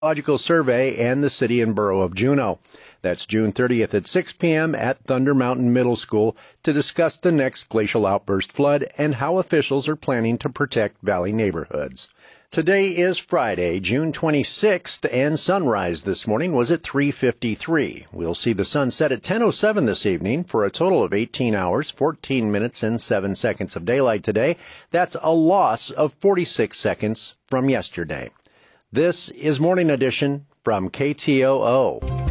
Geological Survey and the City and Borough of Juneau. That's June 30th at 6 p.m. at Thunder Mountain Middle School to discuss the next glacial outburst flood and how officials are planning to protect valley neighborhoods. Today is Friday, June 26th, and sunrise this morning was at 3:53. We'll see the sun set at 10:07 this evening for a total of 18 hours, 14 minutes, and 7 seconds of daylight today. That's a loss of 46 seconds from yesterday. This is Morning Edition from KTOO.